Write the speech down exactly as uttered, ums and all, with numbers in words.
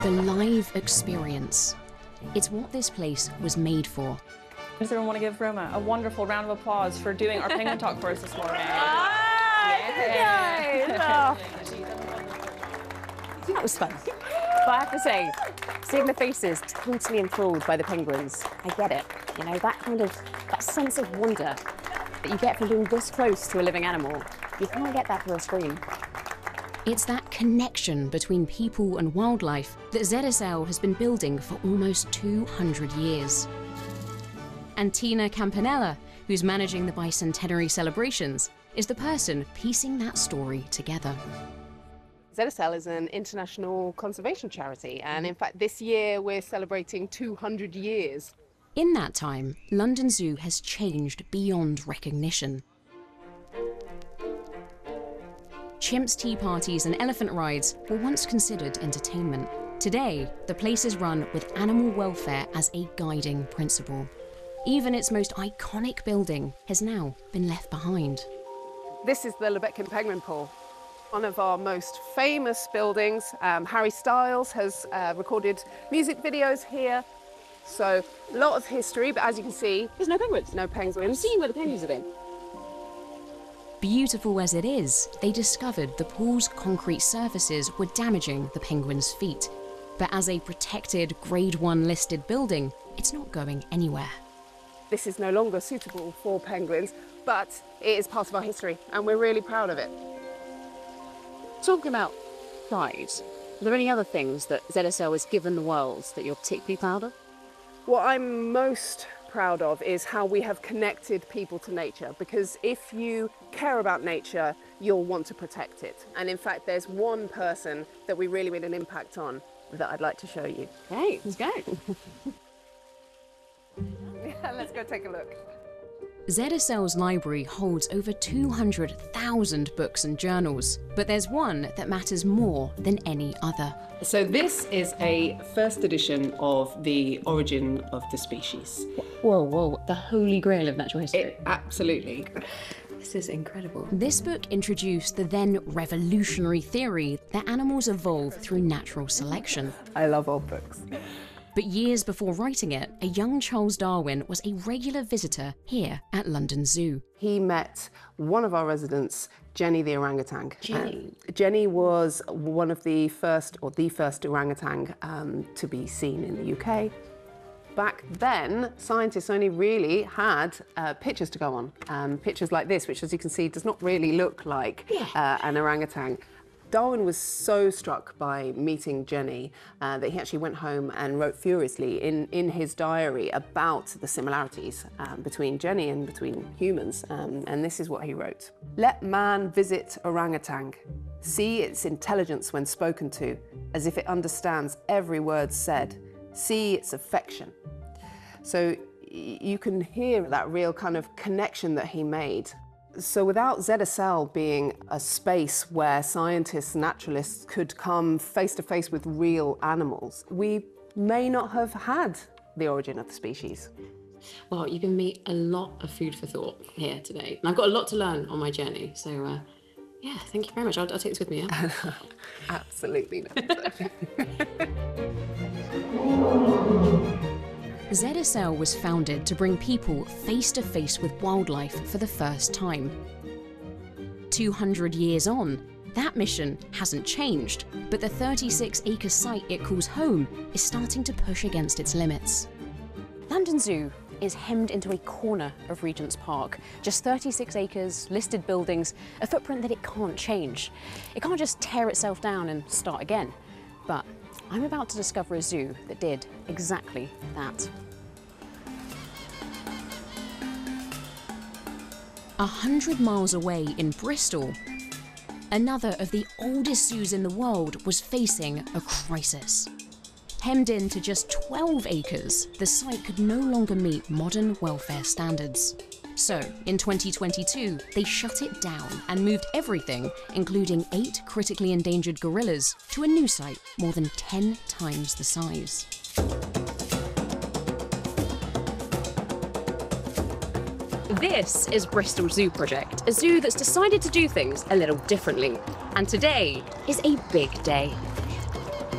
The live experience. It's what this place was made for. Does everyone want to give Roma a wonderful round of applause for doing our penguin talk for us this morning? Ah, yeah. nice. Oh. That was fun. But I have to say, seeing the faces totally enthralled by the penguins, I get it. You know, that kind of, that sense of wonder that you get from being this close to a living animal, you can't get that through a screen. It's that connection between people and wildlife that Z S L has been building for almost two hundred years. And Tina Campanella, who's managing the bicentenary celebrations, is the person piecing that story together. Z S L is an international conservation charity, and in fact this year we're celebrating two hundred years. In that time, London Zoo has changed beyond recognition. Chimps tea parties and elephant rides were once considered entertainment. Today, the place is run with animal welfare as a guiding principle. Even its most iconic building has now been left behind. This is the Lebetkin Penguin Pool, one of our most famous buildings. Um, Harry Styles has uh, recorded music videos here. So, a lot of history, but as you can see, there's no penguins. No penguins. See where the penguins have been. Beautiful as it is, they discovered the pool's concrete surfaces were damaging the penguins' feet. But as a protected Grade one listed building, it's not going anywhere. This is no longer suitable for penguins, but it is part of our history, and we're really proud of it. Talking about pride, are there any other things that Z S L has given the world that you're particularly proud of? What I'm most proud of is how we have connected people to nature, because if you care about nature, you'll want to protect it. And in fact, there's one person that we really made an impact on that I'd like to show you. Okay, let's go. Yeah, let's go take a look. Z S L's library holds over two hundred thousand books and journals, but there's one that matters more than any other. So this is a first edition of The Origin of the Species. Whoa, whoa, the holy grail of natural history. It, absolutely. This is incredible. This book introduced the then revolutionary theory that animals evolve through natural selection. I love old books. But years before writing it, a young Charles Darwin was a regular visitor here at London Zoo. He met one of our residents, Jenny the orangutan. Jenny? Uh, Jenny was one of the first, or the first orangutan um, to be seen in the U K. Back then, scientists only really had uh, pictures to go on. Um, pictures like this, which as you can see, does not really look like yeah. uh, an orangutan. Darwin was so struck by meeting Jenny uh, that he actually went home and wrote furiously in, in his diary about the similarities um, between Jenny and between humans. Um, and this is what he wrote. Let man visit orangutan, see its intelligence when spoken to, as if it understands every word said, see its affection. So you can hear that real kind of connection that he made. So without Z S L being a space where scientists, naturalists could come face to face with real animals, we may not have had The Origin of the Species. Well, you've given me a lot of food for thought here today. And I've got a lot to learn on my journey. So, uh, yeah, thank you very much. I'll, I'll take this with me, yeah? Absolutely. Z S L was founded to bring people face to face with wildlife for the first time. two hundred years on, that mission hasn't changed, but the thirty-six acre site it calls home is starting to push against its limits. London Zoo is hemmed into a corner of Regent's Park. Just thirty-six acres, listed buildings, a footprint that it can't change. It can't just tear itself down and start again. But I'm about to discover a zoo that did exactly that. A hundred miles away in Bristol, another of the oldest zoos in the world was facing a crisis. Hemmed in to just twelve acres, the site could no longer meet modern welfare standards. So, in twenty twenty-two, they shut it down and moved everything, including eight critically endangered gorillas, to a new site more than ten times the size. This is Bristol Zoo Project, a zoo that's decided to do things a little differently. And today is a big day.